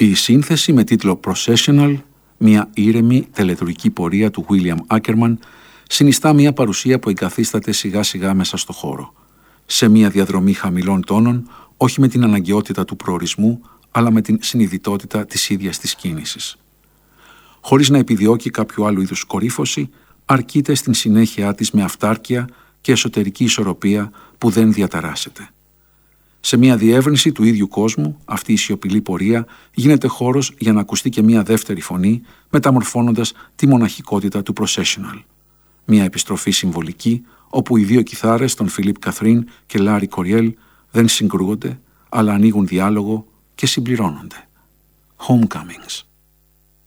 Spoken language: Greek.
Η σύνθεση με τίτλο Processional, μια ήρεμη τελετουργική πορεία του William Ackerman, συνιστά μια παρουσία που εγκαθίσταται σιγά σιγά μέσα στο χώρο, σε μια διαδρομή χαμηλών τόνων, όχι με την αναγκαιότητα του προορισμού, αλλά με την συνειδητότητα της ίδιας της κίνησης. Χωρίς να επιδιώκει κάποιο άλλου είδους κορύφωση, αρκείται στην συνέχεια της με αυτάρκεια και εσωτερική ισορροπία που δεν διαταράσσεται. Σε μια διεύρυνση του ίδιου κόσμου, αυτή η σιωπηλή πορεία γίνεται χώρος για να ακουστεί και μια δεύτερη φωνή, μεταμορφώνοντας τη μοναχικότητα του Processional. Μια επιστροφή συμβολική, όπου οι δύο κιθάρες των Φιλίπ Καθρίν και Λάρι Κοριέλ δεν συγκρούονται, αλλά ανοίγουν διάλογο και συμπληρώνονται. Homecomings.